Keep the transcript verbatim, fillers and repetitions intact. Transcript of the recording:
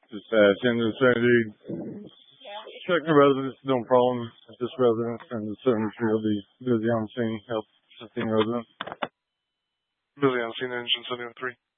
Dispatch into Vicinity. Check the residence, no problem at this residence, and the seven three will be busy on scene, help fifteen residents. Busy on scene, engine seven oh three.